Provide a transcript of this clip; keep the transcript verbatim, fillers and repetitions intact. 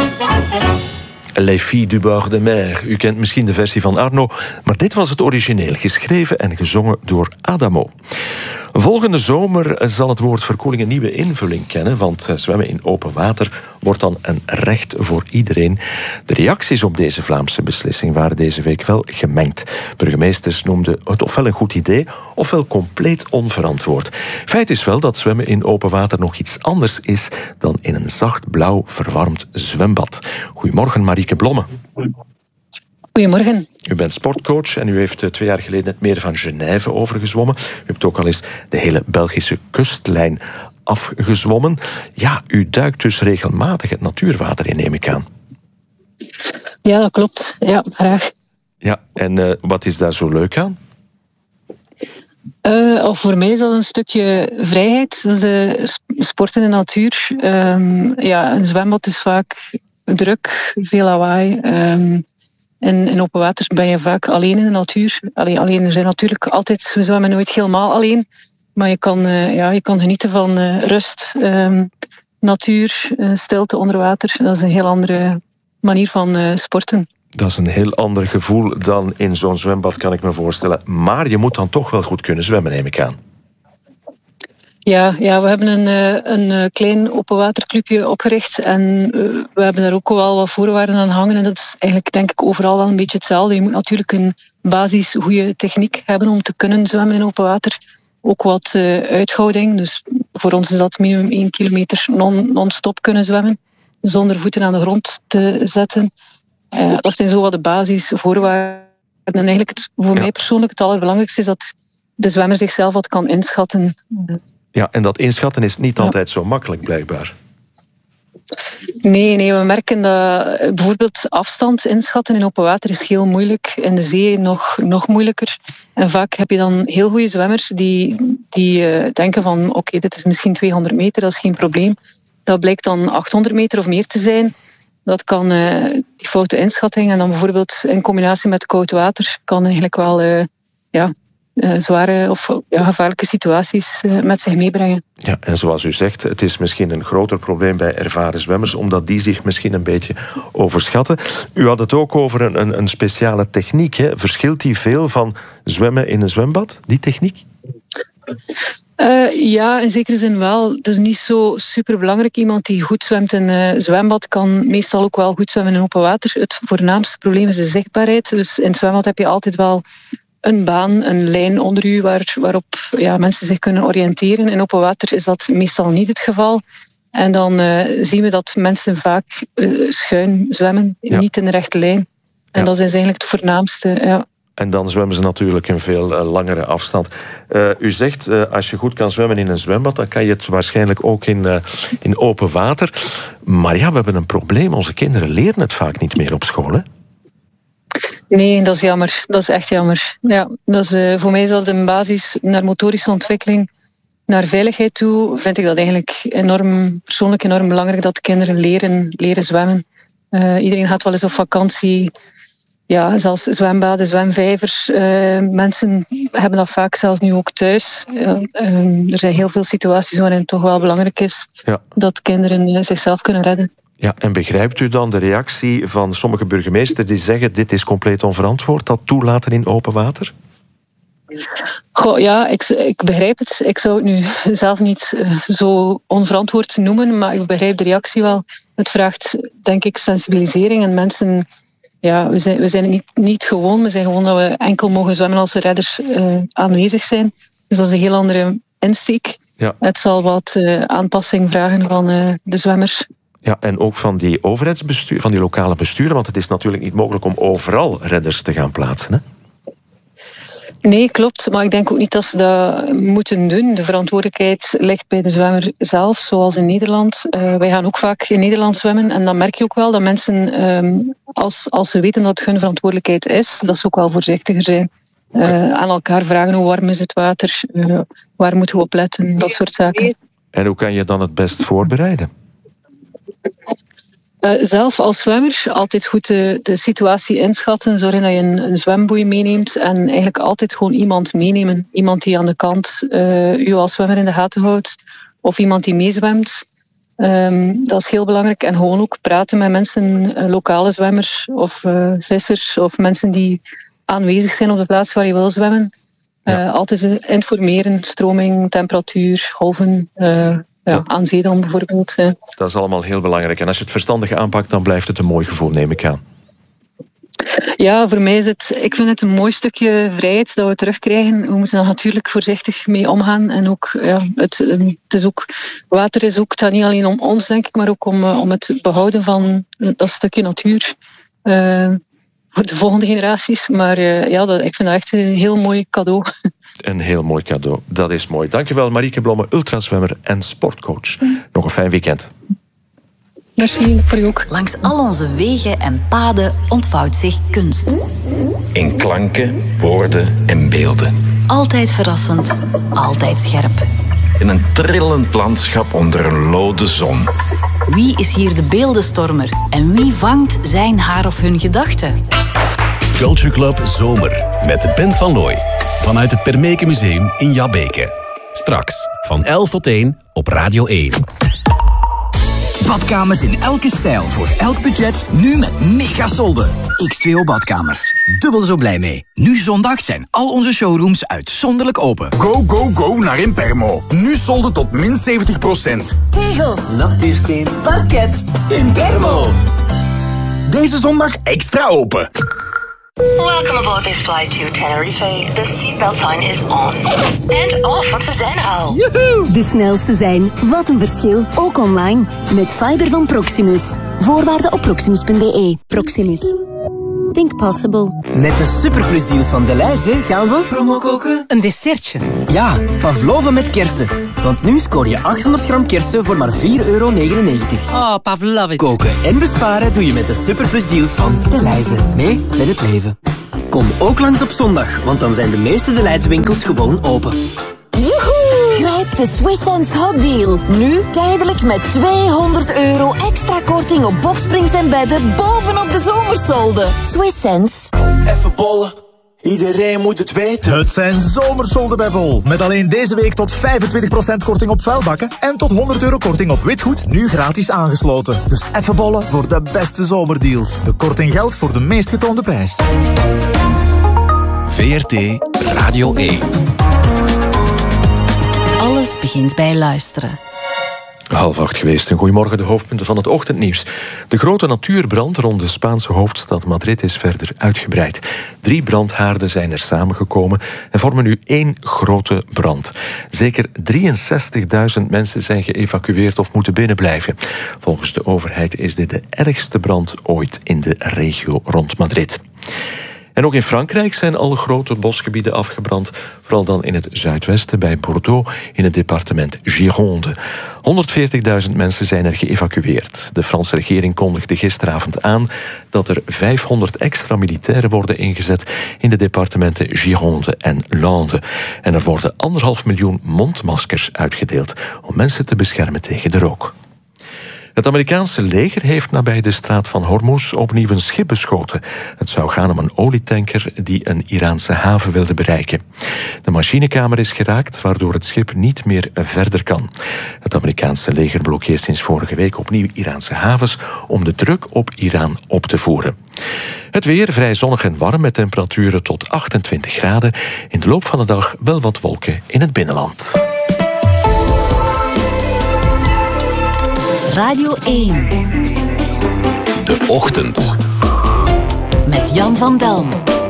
Les filles du bord de mer. U kent misschien de versie van Arno, maar dit was het origineel, geschreven en gezongen door Adamo. Volgende zomer zal het woord verkoeling een nieuwe invulling kennen, want zwemmen in open water wordt dan een recht voor iedereen. De reacties op deze Vlaamse beslissing waren deze week wel gemengd. Burgemeesters noemden het ofwel een goed idee, ofwel compleet onverantwoord. Feit is wel dat zwemmen in open water nog iets anders is dan in een zacht blauw verwarmd zwembad. Goedemorgen, Marieke Blomme. Goedemorgen. U bent sportcoach en u heeft twee jaar geleden het meer van Genève overgezwommen. U hebt ook al eens de hele Belgische kustlijn afgezwommen. Ja, u duikt dus regelmatig het natuurwater in, neem ik aan. Ja, dat klopt. Ja, graag. Ja, en uh, wat is daar zo leuk aan? Uh, voor mij is dat een stukje vrijheid. Dat is uh, sport in de natuur. Um, ja, een zwembad is vaak druk, veel lawaai. Um, En in open water ben je vaak alleen in de natuur. Allee, alleen, er zijn natuurlijk altijd, we zwemmen nooit helemaal alleen. Maar je kan, uh, ja, je kan genieten van uh, rust, um, natuur, uh, stilte onder water. Dat is een heel andere manier van uh, sporten. Dat is een heel ander gevoel dan in zo'n zwembad, kan ik me voorstellen. Maar je moet dan toch wel goed kunnen zwemmen, neem ik aan. Ja, ja, we hebben een, een klein openwaterclubje opgericht en we hebben daar ook wel wat voorwaarden aan hangen. En dat is eigenlijk denk ik overal wel een beetje hetzelfde. Je moet natuurlijk een basis goede techniek hebben om te kunnen zwemmen in open water. Ook wat uh, uithouding. Dus voor ons is dat minimum één kilometer non, non-stop kunnen zwemmen. Zonder voeten aan de grond te zetten. Uh, dat zijn zo wat de basisvoorwaarden. En eigenlijk het, voor ja. mij persoonlijk het allerbelangrijkste is dat de zwemmer zichzelf wat kan inschatten. Ja, en dat inschatten is niet altijd ja. zo makkelijk, blijkbaar. Nee, nee, we merken dat bijvoorbeeld afstand inschatten in open water is heel moeilijk. In de zee nog, nog moeilijker. En vaak heb je dan heel goede zwemmers die, die uh, denken van oké, okay, dit is misschien tweehonderd meter, dat is geen probleem. Dat blijkt dan achthonderd meter of meer te zijn. Dat kan, uh, die foute inschatting en dan bijvoorbeeld in combinatie met koud water kan eigenlijk wel uh, ja, Uh, zware of ja, gevaarlijke situaties uh, met zich meebrengen. Ja, en zoals u zegt, het is misschien een groter probleem bij ervaren zwemmers, omdat die zich misschien een beetje overschatten. U had het ook over een, een, een speciale techniek. Hè? Verschilt die veel van zwemmen in een zwembad, die techniek? Uh, ja, in zekere zin wel. Het is niet zo superbelangrijk. Iemand die goed zwemt in een zwembad kan meestal ook wel goed zwemmen in open water. Het voornaamste probleem is de zichtbaarheid. Dus in het zwembad heb je altijd wel een baan, een lijn onder u waar, waarop ja, mensen zich kunnen oriënteren. In open water is dat meestal niet het geval. En dan uh, zien we dat mensen vaak uh, schuin zwemmen, ja. niet in de rechte lijn. En ja. dat is eigenlijk het voornaamste. Ja. En dan zwemmen ze natuurlijk een veel uh, langere afstand. Uh, u zegt, uh, als je goed kan zwemmen in een zwembad, dan kan je het waarschijnlijk ook in, uh, in open water. Maar ja, we hebben een probleem. Onze kinderen leren het vaak niet meer op school, hè? Nee, dat is jammer. Dat is echt jammer. Ja, dat is, uh, voor mij is dat een basis naar motorische ontwikkeling, naar veiligheid toe. Vind ik dat eigenlijk enorm, persoonlijk enorm belangrijk dat kinderen leren, leren zwemmen. Uh, iedereen gaat wel eens op vakantie. Ja, zelfs zwembaden, zwemvijvers. Uh, mensen hebben dat vaak zelfs nu ook thuis. Uh, uh, er zijn heel veel situaties waarin het toch wel belangrijk is ja. dat kinderen uh, zichzelf kunnen redden. Ja, en begrijpt u dan de reactie van sommige burgemeesters die zeggen dit is compleet onverantwoord, dat toelaten in open water? Goh, ja, ik, ik begrijp het. Ik zou het nu zelf niet uh, zo onverantwoord noemen, maar ik begrijp de reactie wel. Het vraagt, denk ik, sensibilisering en mensen. Ja, we zijn, we zijn het niet, niet gewoon. We zijn gewoon dat we enkel mogen zwemmen als de redders uh, aanwezig zijn. Dus dat is een heel andere insteek. Ja. Het zal wat uh, aanpassing vragen van uh, de zwemmers. Ja, en ook van die overheidsbestuur, van die lokale besturen, want het is natuurlijk niet mogelijk om overal redders te gaan plaatsen, hè? Nee, klopt. Maar ik denk ook niet dat ze dat moeten doen. De verantwoordelijkheid ligt bij de zwemmer zelf, zoals in Nederland. Uh, wij gaan ook vaak in Nederland zwemmen. En dan merk je ook wel dat mensen, um, als, als ze weten dat het hun verantwoordelijkheid is, dat ze ook wel voorzichtiger zijn. Uh, aan elkaar vragen hoe warm is het water, uh, waar moeten we op letten, dat soort zaken. En hoe kan je dan het best voorbereiden? Uh, zelf als zwemmer altijd goed de, de situatie inschatten, zorgen dat je een, een zwemboei meeneemt en eigenlijk altijd gewoon iemand meenemen. Iemand die aan de kant uh, u als zwemmer in de gaten houdt of iemand die meezwemt. Um, dat is heel belangrijk. En gewoon ook praten met mensen, uh, lokale zwemmers of uh, vissers of mensen die aanwezig zijn op de plaats waar je wil zwemmen. Uh, ja. Altijd informeren, stroming, temperatuur, golven, uh, ja, aan zee dan bijvoorbeeld. Uh. Dat is allemaal heel belangrijk. En als je het verstandig aanpakt, dan blijft het een mooi gevoel, neem ik aan. Ja, voor mij is het, ik vind het een mooi stukje vrijheid dat we terugkrijgen. We moeten daar natuurlijk voorzichtig mee omgaan. En ook, ja, het, het is ook, water is ook, het gaat niet alleen om ons, denk ik, maar ook om, om het behouden van dat stukje natuur. Uh, voor de volgende generaties. Maar uh, ja, dat, ik vind dat echt een heel mooi cadeau. Een heel mooi cadeau, dat is mooi. Dankjewel Marieke Blomme, ultrazwemmer en sportcoach. Mm. Nog een fijn weekend. Merci, voor u ook. Langs al onze wegen en paden ontvouwt zich kunst. In klanken, woorden en beelden. Altijd verrassend, altijd scherp. In een trillend landschap onder een lode zon. Wie is hier de beeldenstormer en wie vangt zijn haar of hun gedachten? Culture Club Zomer met Ben van Looy. Vanuit het Permeke Museum in Jabbeke. Straks van elf tot één op Radio één. Badkamers in elke stijl, voor elk budget, nu met megasolden. X twee O Badkamers, dubbel zo blij mee. Nu zondag zijn al onze showrooms uitzonderlijk open. Go, go, go naar Impermo. Nu solden tot min zeventig procent. Tegels, natuursteen, parket, Impermo. Deze zondag extra open. Welcome aboard this flight to Tenerife. The seatbelt sign is on. And off, want we zijn er al. Joehoe! De snelste zijn. Wat een verschil. Ook online. Met fiber van Proximus. Voorwaarden op proximus punt b e. Proximus. Think possible. Met de superplusdeals van Delhaize gaan we... Promo koken. Een dessertje. Ja, pavlova met kersen. Want nu scoor je achthonderd gram kersen voor maar vier euro negenennegentig. Oh, pavlova. Koken en besparen doe je met de superplusdeals van Delhaize. Mee met het leven. Kom ook langs op zondag, want dan zijn de meeste Delhaize winkels gewoon open. Joehoe! Grijp de Swiss Sense Hot Deal. Nu tijdelijk met tweehonderd euro extra korting op boksprings en bedden bovenop de zomersolden. Swiss Sense. Even bollen. Iedereen moet het weten. Het zijn zomersolden bij Bol. Met alleen deze week tot vijfentwintig procent korting op vuilbakken en tot honderd euro korting op witgoed, nu gratis aangesloten. Dus even bollen voor de beste zomerdeals. De korting geldt voor de meest getoonde prijs. V R T Radio één. Alles begint bij luisteren. Half acht geweest. En goedemorgen, de hoofdpunten van het ochtendnieuws. De grote natuurbrand rond de Spaanse hoofdstad Madrid is verder uitgebreid. Drie brandhaarden zijn er samengekomen en vormen nu één grote brand. Zeker drieënzestigduizend mensen zijn geëvacueerd of moeten binnenblijven. Volgens de overheid is dit de ergste brand ooit in de regio rond Madrid. En ook in Frankrijk zijn al grote bosgebieden afgebrand, vooral dan in het zuidwesten bij Bordeaux in het departement Gironde. honderdveertigduizend mensen zijn er geëvacueerd. De Franse regering kondigde gisteravond aan dat er vijfhonderd extra militairen worden ingezet in de departementen Gironde en Landes. En er worden anderhalf miljoen mondmaskers uitgedeeld om mensen te beschermen tegen de rook. Het Amerikaanse leger heeft nabij de straat van Hormuz opnieuw een schip beschoten. Het zou gaan om een olietanker die een Iraanse haven wilde bereiken. De machinekamer is geraakt, waardoor het schip niet meer verder kan. Het Amerikaanse leger blokkeert sinds vorige week opnieuw Iraanse havens om de druk op Iran op te voeren. Het weer vrij zonnig en warm met temperaturen tot achtentwintig graden. In de loop van de dag wel wat wolken in het binnenland. Radio één. De ochtend. Met Jan van Delm.